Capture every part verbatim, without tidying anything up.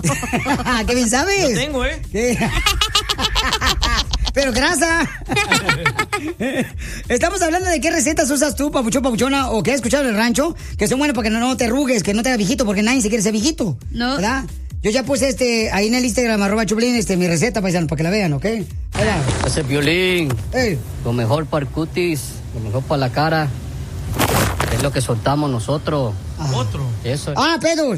¿Qué bien sabes? Yo tengo, ¿eh? ¿Qué? Pero grasa. Estamos hablando de qué recetas usas tú, papuchón, papuchona, o que has escuchado en el rancho, que son buenas para que no, no te arrugues, que no te hagas viejito, porque nadie se quiere ser viejito. No. ¿Verdad? Yo ya puse este, ahí en el Instagram, arroba Choplin, este, mi receta, paisano, para que la vean, ¿ok? Hola. Ese Piolín. Hey. Lo mejor para el cutis, lo mejor para la cara. Es lo que soltamos nosotros. Ah. Otro. Eso. Ah, pedo.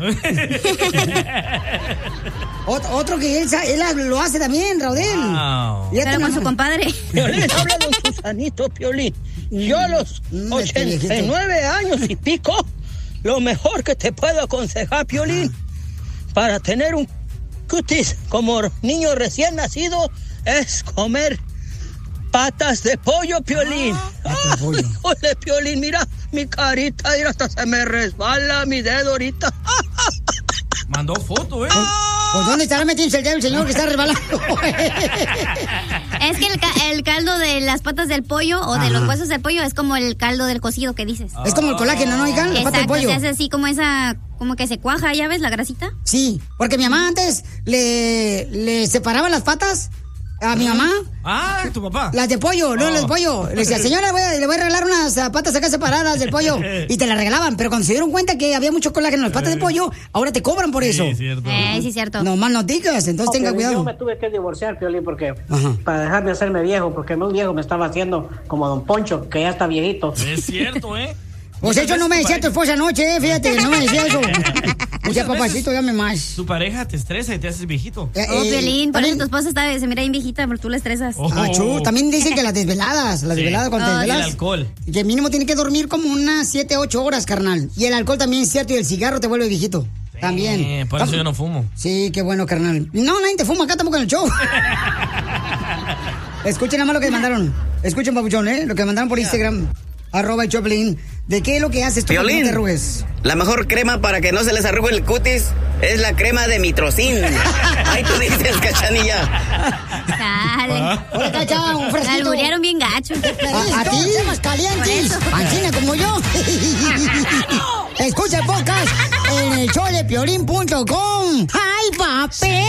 Ot- otro que él, sa- él lo hace también, Raudel. Wow. Pero con su compadre. Piolín, habla don Susanito, Piolín. Yo a los Mm, ochenta y nueve años y pico, lo mejor que te puedo aconsejar, Piolín, para tener un cutis como niño recién nacido, es comer patas de pollo, Piolín. Patas de pollo. Ay, híjole, Piolín, mira, mi carita, mira, hasta se me resbala mi dedo ahorita. Mandó foto, ¿eh? ¿Por dónde estará metiendo el dedo el señor que está resbalando? Es que el, ca- el caldo de las patas del pollo o de Ajá. los huesos del pollo es como el caldo del cocido que dices. Es como el colágeno, ¿no, oigan? La pata de Exacto, pollo. se hace así como esa, como que se cuaja, ¿ya ves la grasita? Sí, porque mi mamá antes le, le separaba las patas a mi mamá. Ah, tu papá. Las de pollo, no Oh. las de pollo. Le decía, señora, voy a- le voy a regalar unas ah, patas acá separadas del pollo. Y te las regalaban. Pero cuando se dieron cuenta que había mucho colágeno en las patas de pollo, ahora te cobran por eso. Sí, cierto. Eh, sí, cierto. No más no digas, entonces No, tenga Piolín, cuidado. Yo me tuve que divorciar, Piolín, porque Ajá. para dejarme hacerme viejo, porque muy viejo me estaba haciendo como don Poncho, que ya está viejito. Es cierto, ¿eh? Pues eso no me decía tu esposa anoche, eh, fíjate, no me decía eso. Decía, Muchas papacito, veces dame más. Tu pareja te estresa y te haces viejito. Eh, Oh, eh, Piolín, por eso también- tu esposa está, se mira bien viejita, pero tú la estresas. Oh. Achú, también dicen que las desveladas, las Sí. desveladas cuando te Oh, Y el desvelas. alcohol. Que mínimo tiene que dormir como unas siete, ocho horas, carnal. Y el alcohol también es cierto, y el cigarro te vuelve viejito. También. Eh, por eso yo no fumo. Sí, qué bueno, carnal. No, nadie te fuma acá tampoco en el show. Escuchen nada más lo que mandaron. Escuchen, papuchón, ¿eh? Lo que mandaron por Instagram. Arroba el Choplin. ¿De qué es lo que haces tú para que no Piolín, te arrugues? la mejor crema para que no se les arrugue el cutis es la crema de mitrocin. Ahí tú dices, Cachanilla. Dale. Hola, Cacha, un La fresquito. alburearon bien gacho. A, a ti, más calientes. Pancina como yo. Escucha el podcast en el show de piolín punto com. ¡Ay, papel!